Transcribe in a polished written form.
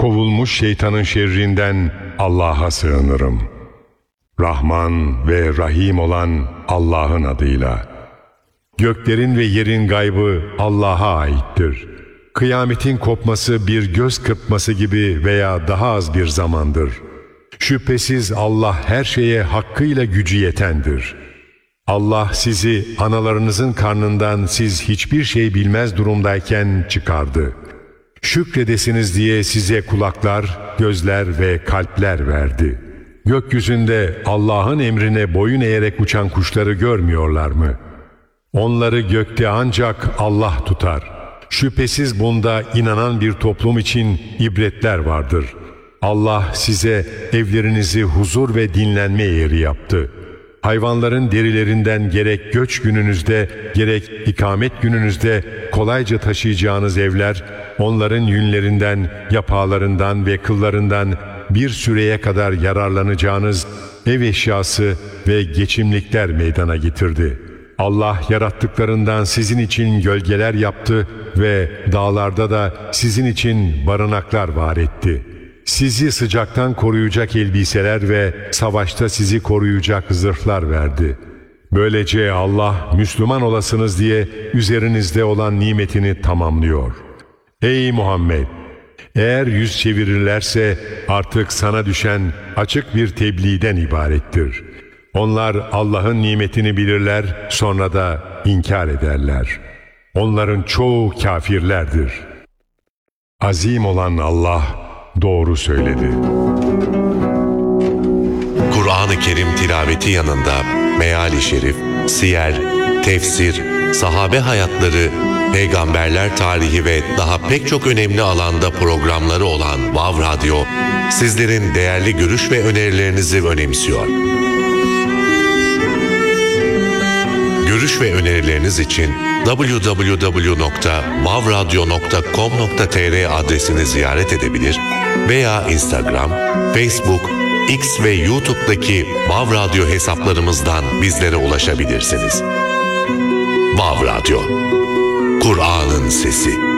kovulmuş şeytanın şerrinden Allah'a sığınırım. Rahman ve Rahim olan Allah'ın adıyla. Göklerin ve yerin gaybı Allah'a aittir. Kıyametin kopması bir göz kırpması gibi veya daha az bir zamandır. Şüphesiz Allah her şeye hakkıyla gücü yetendir. Allah sizi analarınızın karnından siz hiçbir şey bilmez durumdayken çıkardı. Şükredesiniz diye size kulaklar, gözler ve kalpler verdi. Gökyüzünde Allah'ın emrine boyun eğerek uçan kuşları görmüyorlar mı? Onları gökte ancak Allah tutar. Şüphesiz bunda inanan bir toplum için ibretler vardır. Allah size evlerinizi huzur ve dinlenme yeri yaptı. Hayvanların derilerinden gerek göç gününüzde gerek ikamet gününüzde kolayca taşıyacağınız evler, onların yünlerinden, yapağlarından ve kıllarından bir süreye kadar yararlanacağınız ev eşyası ve geçimlikler meydana getirdi. Allah yarattıklarından sizin için gölgeler yaptı ve dağlarda da sizin için barınaklar var etti. Sizi sıcaktan koruyacak elbiseler ve savaşta sizi koruyacak zırhlar verdi. Böylece Allah Müslüman olasınız diye üzerinizde olan nimetini tamamlıyor. Ey Muhammed! Eğer yüz çevirirlerse artık sana düşen açık bir tebliğden ibarettir. Onlar Allah'ın nimetini bilirler, sonra da inkar ederler. Onların çoğu kafirlerdir. Azim olan Allah doğru söyledi. Kur'an-ı Kerim tilaveti yanında meali şerif, siyer, tefsir, sahabe hayatları, peygamberler tarihi ve daha pek çok önemli alanda programları olan Vav Radyo, sizlerin değerli görüş ve önerilerinizi önemsiyor. Görüş ve önerileriniz için www.vavradyo.com.tr adresini ziyaret edebilir veya Instagram, Facebook, X ve YouTube'daki Vav Radyo hesaplarımızdan bizlere ulaşabilirsiniz. Vav Radyo, Kur'an'ın sesi.